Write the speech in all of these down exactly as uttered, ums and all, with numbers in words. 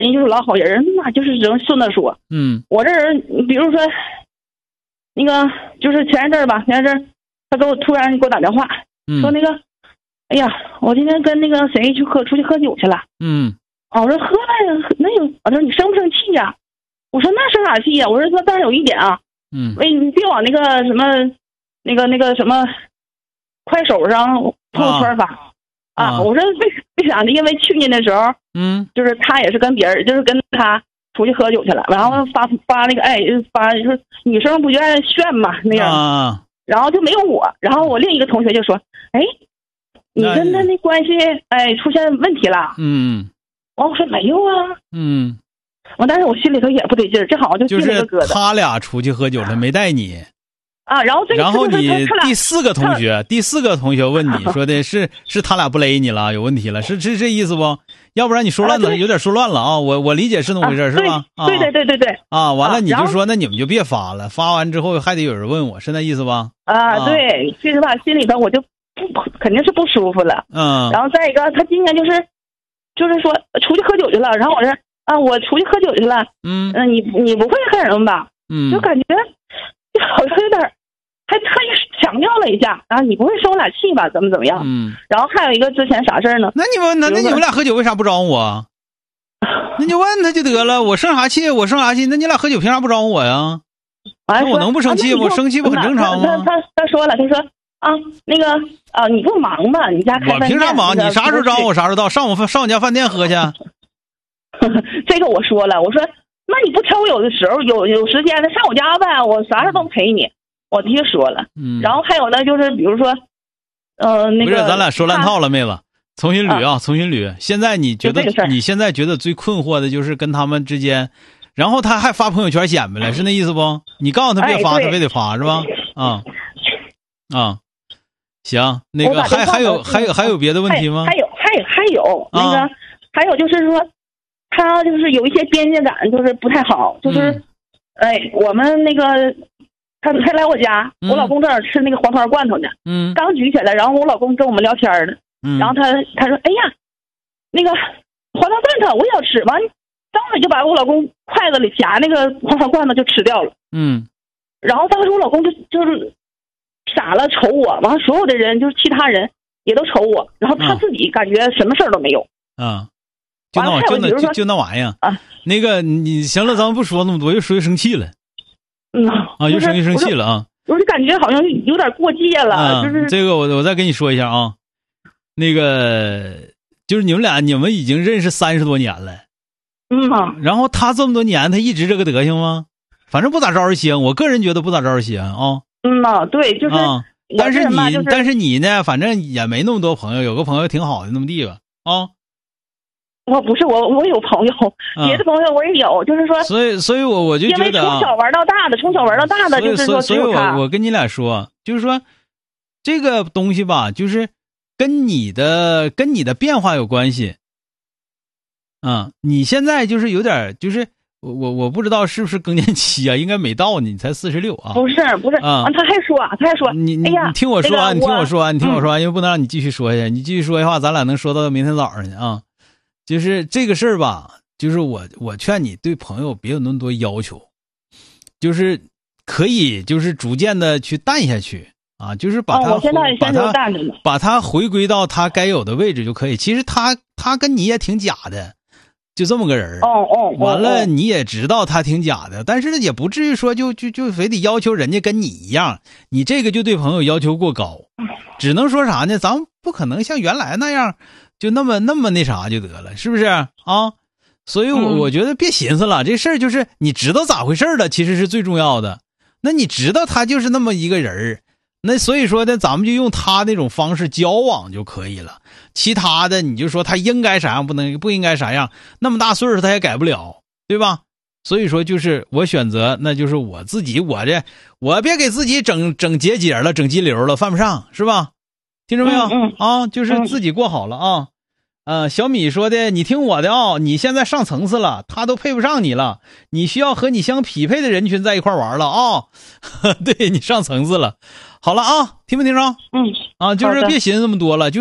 人就是老好人，那就是只能顺着说。 嗯， 我这人，比如说，那个就是前一阵儿吧，前一阵儿他给我突然给我打电话， 嗯、 说那个，哎呀，我今天跟那个谁去喝出去喝酒去了。 嗯， 啊，我说喝了呀，那有，我说你生不生气呀？我说那生啥气呀？我说那但是有一点啊， 嗯， 喂，你别往那个什么，那个那个什么，快手上朋友圈发。啊，啊我说为为啥呢？因为去年的时候， 嗯， 就是他也是跟别人，就是跟他出去喝酒去了，然后发发那个哎，发就是女生不就爱炫嘛那样， 啊， 然后就没有我，然后我另一个同学就说，哎，你跟他那关系哎出现问题了， 嗯， 完我说没有啊， 嗯， 完但是我心里头也不对劲儿，这好像就进了个疙瘩。 就是他俩出去喝酒了，没带你。 啊，然后这个然后你第四个同他学，第四个同学问你说的是是他俩不勒你了，有问题了，是是这意思不？要不然你说乱了，啊、有点说乱了啊！我我理解是那么回事， 啊、 是吧？ 对对对对对。 啊，完了你就说那你们就别发了，发完之后还得有人问我，是那意思吧？ 啊，啊对，其实吧，心里头我就不肯定是不舒服了。 嗯。 然后再一个，他今年就是就是说出去喝酒去了，然后我说啊，我出去喝酒去了。 嗯。 嗯、呃，你你不会恨人吧？ 嗯。 就感觉就好像有点。还特意强调了一下啊，你不会生我俩气吧？怎么怎么样？ 嗯， 然后还有一个之前啥事儿呢？ 那你们那那你们俩喝酒为啥不招呼我？那就问他就得了，我生啥气？我生啥气？那你俩喝酒凭啥不招呼我呀？ 啊， 那我能不生气吗？我生气不很正常吗？ 他他他说了，他说啊，那个啊，你不忙吧？你家开饭店， 我凭啥忙？你啥时候招呼我啥时候到？上我上我家饭店喝去。 这个我说了，我说那你不挑我有的时候有有时间的上我家呗，我啥时候都陪你。我的确说了， 嗯， 然后还有呢，就是比如说，呃，那个不是咱俩说烂套了，妹子，重新捋啊，重新捋。现在你觉得你现在觉得最困惑的就是跟他们之间，然后他还发朋友圈显摆了，是那意思不？你告诉他别发，他非得发是吧？啊啊，行，那个还还有还有还有别的问题吗？ 还有还有还有那个还有就是说，他就是有一些边界感，就是不太好，就是哎，我们那个。他他来我家， 嗯、 我老公正好吃那个黄桃罐头呢， 嗯， 刚举起来，然后我老公跟我们聊天呢， 嗯， 然后他他说，哎呀，那个黄桃罐头我也要吃，完，当时就把我老公筷子里夹那个黄桃罐头就吃掉了， 嗯， 然后当时我老公就就是傻了，瞅我，完了所有的人就是其他人也都瞅我，然后他自己感觉什么事儿都没有， 啊，就那就那就就那玩意儿啊， 那个你行了，咱们不说那么多，又说又生气了。 嗯啊，又生又生气了啊！ 我就感觉好像有点过界了， 啊、 就是这个我我再跟你说一下啊，那个就是你们俩你们已经认识三十多年了， 嗯啊， 然后他这么多年他一直这个德行吗？反正不咋招人稀罕，我个人觉得不咋招人稀罕啊。 嗯啊，对，就是， 啊、但是你、 就是、 但是你呢，反正也没那么多朋友，有个朋友挺好的那么地吧啊。 我不是我，我有朋友，别的朋友我也有，嗯、就是说， 所以，所以我我就觉得、啊， 因为从小玩到大的，从小玩到大的，就是说只有他。所以，所以我我跟你俩说，就是说，这个东西吧，就是跟你的跟你的变化有关系。啊、嗯，你现在就是有点，就是我我我不知道是不是更年期啊，应该没到你才四十六啊。 不是不是啊，他还说他还说， 你你哎呀， 你听我说啊， 那个、 你听我说啊，你听我说啊， 嗯、 因为不能让你继续说下去，你继续说的话，咱俩能说到明天早上去啊。就是这个事儿吧，就是我我劝你对朋友别有那么多要求，就是可以就是逐渐的去淡下去啊，就是把他、 哦、我现在把他淡着呢， 把他回归到他该有的位置就可以。其实他他跟你也挺假的，就这么个人。 哦哦， 完了你也知道他挺假的，但是也不至于说就就就非得要求人家跟你一样，你这个就对朋友要求过高，只能说啥呢？咱们不可能像原来那样。就那么那么那啥就得了，是不是啊？所以我我觉得别寻思了，嗯、这事儿就是你知道咋回事了，其实是最重要的。那你知道他就是那么一个人，那所以说呢，咱们就用他那种方式交往就可以了。其他的你就说他应该啥样，不能不应该啥样，那么大岁数他也改不了，对吧？所以说就是我选择，那就是我自己，我这我别给自己整整结节了，整激流了，犯不上，是吧？听着没有、 嗯嗯、 啊？就是自己过好了啊。呃，小米说的，你听我的啊、哦，你现在上层次了，他都配不上你了，你需要和你相匹配的人群在一块玩了啊、哦。对，你上层次了。好了啊，听没听着？ 嗯， 啊，就是别寻思那么多了，就是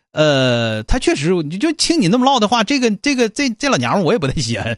呃，他确实，你就听你那么唠的话，这个这个这这老娘们我也不太稀罕。